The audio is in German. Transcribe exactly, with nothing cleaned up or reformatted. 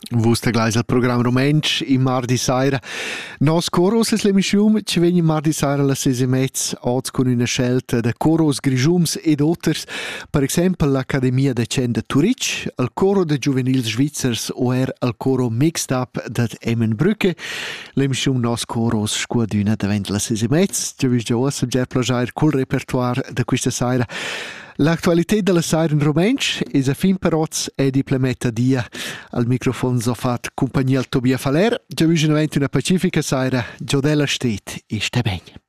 Vus taglais al program romensch in mardi saira. Nos coros es l'emission ci vegn in mardi saira la sese mez oz con una scelta de coros grigiums ed otters, per exempel l'Accademia de Cen de Turic, il coro de giuvenils svizzers o er il coro mixed up de Emmenbrücke. L'emission Nos coros scuaduna davent la sese mez. Ci vis già o subget plagiar col repertoire de questa saira. L'attualità della saira in romensch es a fin peroz e di plemetta dia. Al microfono so fat compagnia al Tobia Faler. Già vis una pacifica saira, Giodella Stet e ste ben.